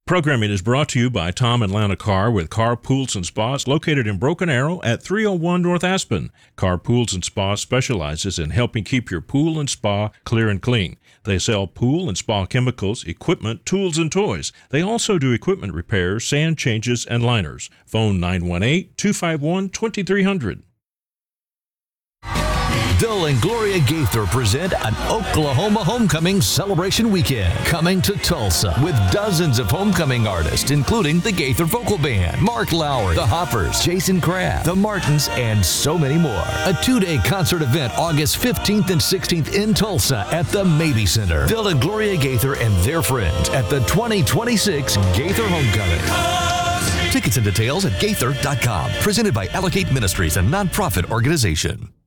Programming is brought to you by Tom and Lana Carr with Carr Pools and Spas located in Broken Arrow at 301 North Aspen. Carr Pools and Spa specializes in helping keep your pool and spa clear and clean. They sell pool and spa chemicals, equipment, tools, and toys. They also do equipment repairs, sand changes, and liners. Phone 918-251-2300. Bill and Gloria Gaither present an Oklahoma Homecoming Celebration Weekend coming to Tulsa with dozens of homecoming artists, including the Gaither Vocal Band, Mark Lowry, the Hoppers, Jason Craft, the Martins, and so many more. A 2-day concert event August 15th and 16th in Tulsa at the Mabee Center. Bill and Gloria Gaither and their friends at the 2026 Gaither Homecoming. Tickets and details at gaither.com. Presented by Allocate Ministries, a nonprofit organization.